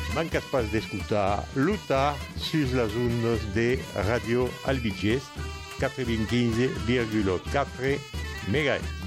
mancas pas d'escutar Luta sus las ondas de Radio Albigés 95,4 MHz.